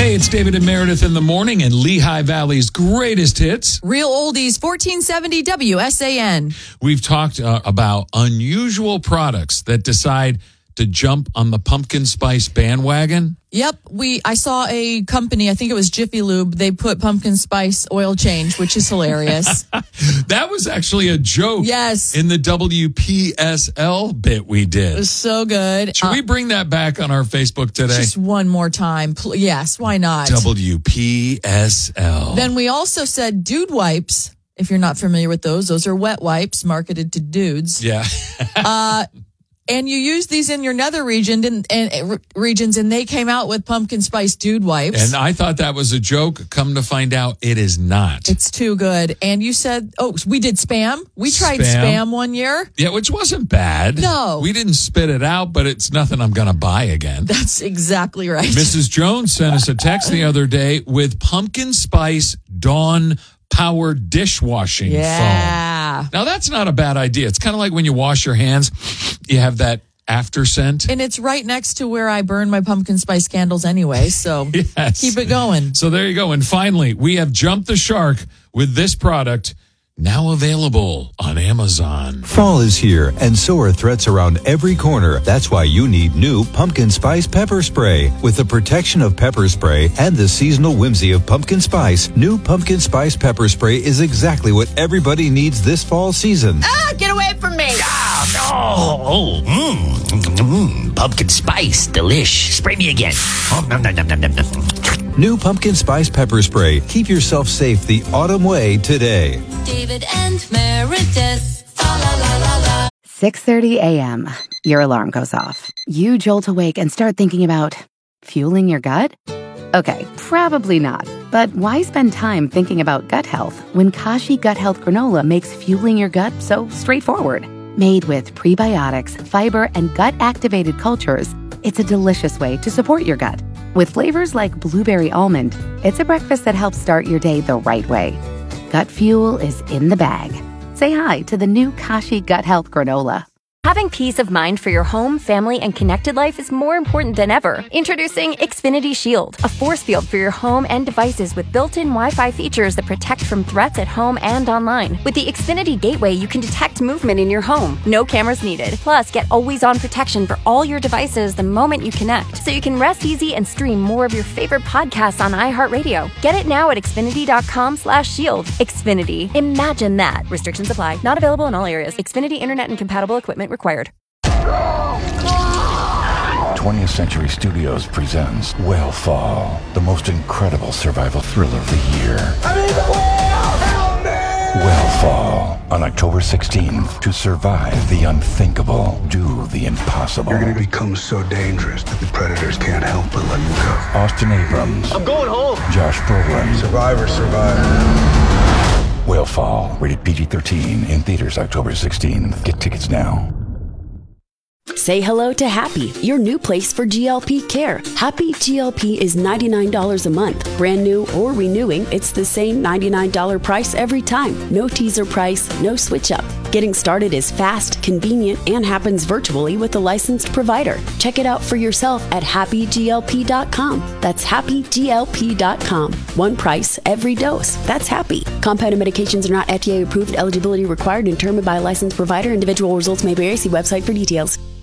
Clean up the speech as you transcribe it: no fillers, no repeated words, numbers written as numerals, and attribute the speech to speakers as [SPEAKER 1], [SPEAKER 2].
[SPEAKER 1] Hey, it's David and Meredith in the morning and Lehigh Valley's greatest hits.
[SPEAKER 2] Real Oldies, 1470 WSAN.
[SPEAKER 1] We've talked about unusual products that decide to jump on the pumpkin spice bandwagon.
[SPEAKER 2] Yep, I saw a company, I think it was Jiffy Lube, they put pumpkin spice oil change, which is hilarious.
[SPEAKER 1] That was actually a joke.
[SPEAKER 2] Yes.
[SPEAKER 1] In the WPSL bit we did.
[SPEAKER 2] It was so good.
[SPEAKER 1] Should we bring that back on our Facebook today?
[SPEAKER 2] Just one more time. Yes, why not?
[SPEAKER 1] WPSL.
[SPEAKER 2] Then we also said dude wipes. If you're not familiar with those are wet wipes marketed to dudes.
[SPEAKER 1] Yeah.
[SPEAKER 2] And you use these in your nether regions, and they came out with pumpkin spice dude wipes.
[SPEAKER 1] And I thought that was a joke. Come to find out, it is not.
[SPEAKER 2] It's too good. And you said, we did Spam. We tried Spam one year.
[SPEAKER 1] Yeah, which wasn't bad.
[SPEAKER 2] No.
[SPEAKER 1] We didn't spit it out, but it's nothing I'm going to buy again.
[SPEAKER 2] That's exactly right.
[SPEAKER 1] Mrs. Jones sent us a text the other day with pumpkin spice Dawn power dishwashing foam. Now, that's not a bad idea. It's kind of like when you wash your hands, you have that after scent.
[SPEAKER 2] And it's right next to where I burn my pumpkin spice candles anyway, so
[SPEAKER 1] yes.
[SPEAKER 2] Keep it going.
[SPEAKER 1] So there you go. And finally, we have jumped the shark with this product, now available on Amazon.
[SPEAKER 3] Fall is here, and so are threats around every corner. That's why you need new Pumpkin Spice Pepper Spray. With the protection of pepper spray and the seasonal whimsy of pumpkin spice, new Pumpkin Spice Pepper Spray is exactly what everybody needs this fall season.
[SPEAKER 4] Get away from me!
[SPEAKER 5] Pumpkin spice, delish. Spray me again.
[SPEAKER 3] New Pumpkin Spice Pepper Spray. Keep yourself safe the autumn way today.
[SPEAKER 6] David and Meredith.
[SPEAKER 7] 6:30 a.m. Your alarm goes off. You jolt awake and start thinking about fueling your gut? Okay, probably not. But why spend time thinking about gut health when Kashi Gut Health Granola makes fueling your gut so straightforward? Made with prebiotics, fiber, and gut-activated cultures, it's a delicious way to support your gut. With flavors like blueberry almond, it's a breakfast that helps start your day the right way. Gut fuel is in the bag. Say hi to the new Kashi Gut Health Granola.
[SPEAKER 8] Having peace of mind for your home, family, and connected life is more important than ever. Introducing Xfinity Shield, a force field for your home and devices with built-in Wi-Fi features that protect from threats at home and online. With the Xfinity Gateway, you can detect movement in your home. No cameras needed. Plus, get always-on protection for all your devices the moment you connect, so you can rest easy and stream more of your favorite podcasts on iHeartRadio. Get it now at Xfinity.com/shield. Xfinity. Imagine that. Restrictions apply. Not available in all areas. Xfinity Internet and compatible equipment required.
[SPEAKER 9] 20th Century Studios presents Whale the most incredible survival thriller of the year. Whale on October 16th. To survive the unthinkable, do the impossible.
[SPEAKER 10] You're going to become so dangerous that the predators can't help but let you go.
[SPEAKER 9] Austin Abrams.
[SPEAKER 11] I'm going home.
[SPEAKER 9] Josh Brolin.
[SPEAKER 10] Survivor.
[SPEAKER 9] Whale rated PG-13 in theaters October 16th. Get tickets now.
[SPEAKER 12] Say hello to Happy, your new place for GLP care. Happy GLP is $99 a month. Brand new or renewing, it's the same $99 price every time. No teaser price, no switch up. Getting started is fast, convenient, and happens virtually with a licensed provider. Check it out for yourself at happyglp.com. That's happyglp.com. One price, every dose. That's Happy. Compounded medications are not FDA approved. Eligibility required and determined by a licensed provider. Individual results may vary. See website for details.